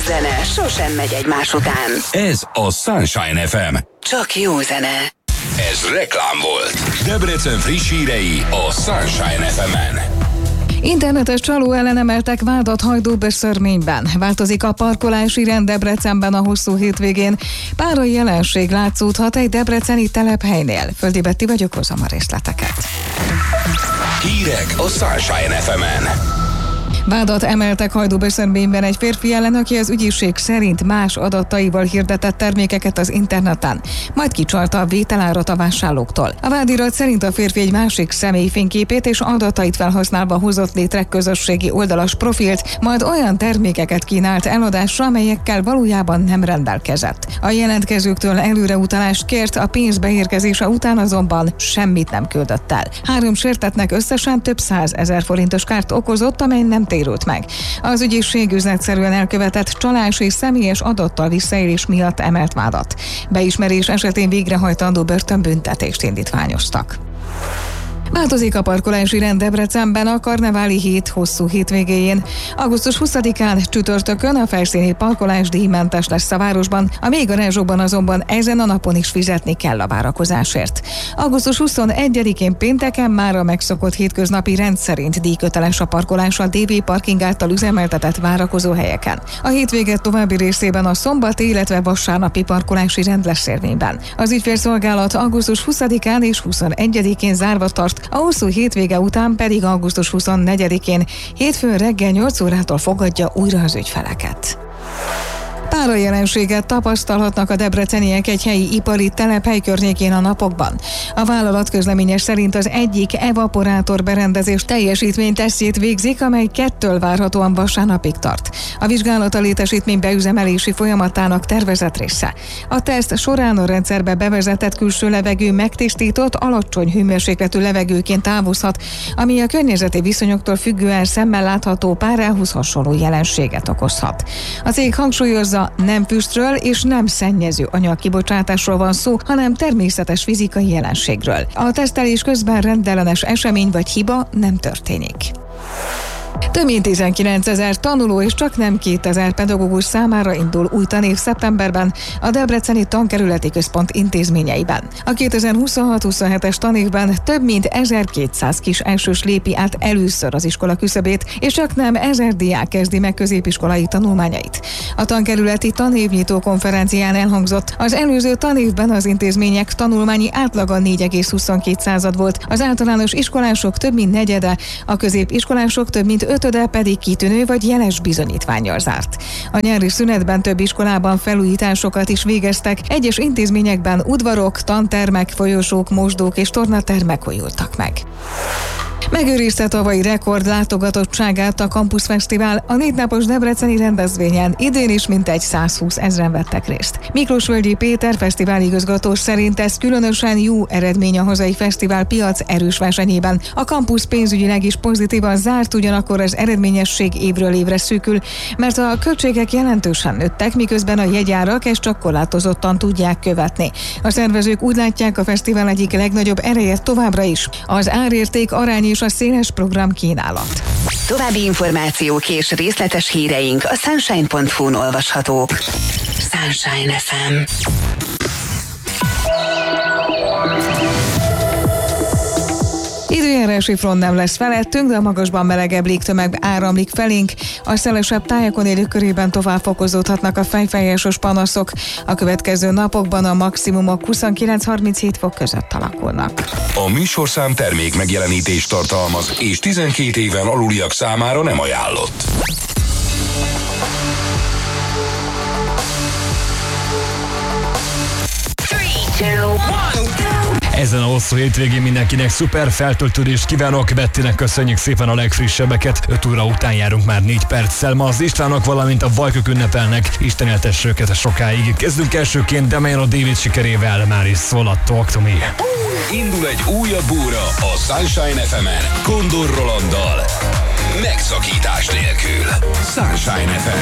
zene sosem megy egymás után. Ez a Sunshine FM. Csak jó zene. Ez reklám volt. Debrecen friss hírei a Sunshine FM-en. Internetes csaló ellen emeltek vádat Hajdúböszörményben. Változik a parkolási rend Debrecenben a hosszú hétvégén. Párai jelenség látszódhat egy debreceni telephelynél. Földi Betti vagyok, hozom a részleteket. Hírek a Sunshine FM-en. Vádat emeltek Hajdúböszörményben egy férfi ellen, aki az ügyészség szerint más adataival hirdetett termékeket az interneten, majd kicsalta a vételárat a vásárlóktól. A vádirat szerint a férfi egy másik személy fényképét és adatait felhasználva hozott létre közösségi oldalas profilt, majd olyan termékeket kínált eladásra, amelyekkel valójában nem rendelkezett. A jelentkezőktől előreutalást kért, a pénz beérkezése után azonban semmit nem küldött el. 3 sértettnek összesen több 100 000 forintos kárt okozott, amely nem térült meg. Az ügyészség üzletszerűen elkövetett csalás és személyes adattal visszaélés miatt emelt vádat. Beismerés esetén végrehajtandó börtönbüntetést indítványoztak. Változik a parkolási rend Debrecenben a karneváli hét hosszú hétvégéjén. Augusztus 20-án csütörtökön a felszíni parkolás díjmentes lesz a városban, a még garázsokban azonban ezen a napon is fizetni kell a várakozásért. Augusztus 21-én pénteken már a megszokott hétköznapi rend szerint díjköteles a parkolás a DB Parking által üzemeltetett várakozó helyeken. A hétvége további részében a szombati, illetve vasárnapi parkolási rend lesz érvényben. Az ügyfélszolgálat augusztus 20-án és 21-én zárva tart, a hosszú hétvége után pedig augusztus 24-én hétfőn reggel 8 órától fogadja újra az ügyfeleket. Pára jelenséget tapasztalhatnak a debreceniek egy helyi ipari telephely környékén a napokban. A vállalat közleménye szerint az egyik evaporátor berendezés teljesítménytesztjét végzik, amely 2-től várhatóan vasárnapig tart. A vizsgálat a létesítmény beüzemelési folyamatának tervezett része. A teszt során a rendszerbe bevezetett külső levegő megtisztított, alacsony hőmérsékletű levegőként távozhat, ami a környezeti viszonyoktól függően szemmel látható párához hasonló jelenséget okozhat. A cég hangsúlyozza, nem füstről és nem szennyező anyagkibocsátásról van szó, hanem természetes fizikai jelenségről. A tesztelés közben rendellenes esemény vagy hiba nem történik. Több mint 19 000 tanuló és csak nem 2000 pedagógus számára indul új tanév szeptemberben a Debreceni Tankerületi Központ intézményeiben. A 2026-27-es tanévben több mint 1200 kis elsős lépi át először az iskola küszöbét, és csak nem 1000 diák kezdi meg középiskolai tanulmányait. A tankerületi tanévnyitó konferencián elhangzott, az előző tanévben az intézmények tanulmányi átlaga 4,22 volt, az általános iskolások több mint negyede, a középiskolások több mint 5-öde pedig kitűnő vagy jeles bizonyítvánnyal zárt. A nyári szünetben több iskolában felújításokat is végeztek, egyes intézményekben udvarok, tantermek, folyosók, mosdók és tornatermek újultak meg. Megőrizte tavalyi rekord látogatottságát a Campus Fesztivál, a 4 napos debreceni rendezvényen idén is mintegy 120 000 vettek részt. Miklósvölgyi Péter fesztiváligazgató szerint ez különösen jó eredmény a hazai fesztivál piac erős versenyében. A Campus pénzügyileg is pozitívan zárt, ugyanakkor az eredményesség évről évre szűkül, mert a költségek jelentősen nőttek, miközben a jegyárak ezt csak korlátozottan tudják követni. A szervezők úgy látják, a fesztivál egyik legnagyobb ereje továbbra is az árérték arány és a széles program kínálat. További információk és részletes híreink a sunshine.hu-n olvashatók. Sunshine FM. Időjárási front nem lesz felettünk, de a magasban melegebb légtömeg áramlik felénk. A szelesebb tájakon élők körében tovább fokozódhatnak a fejfájásos panaszok. A következő napokban a maximumok 29-37 fok között alakulnak. A műsorszám termék megjelenítést tartalmaz, és 12 éven aluliak számára nem ajánlott. Ezen a hosszú hétvégén mindenkinek szuper feltöltődést kívánok. Bettinek köszönjük szépen a legfrissebbeket. 5 óra után járunk már 4 perccel. Ma az Istvánok, valamint a Vajkok ünnepelnek. Isten éltesse őket sokáig. Kezdünk elsőként Damiano David sikerével. Már is szól a Talk to Me. Indul egy újabb óra a Sunshine FM-en Kondor Rolanddal. Megszakítás nélkül. Sunshine FM.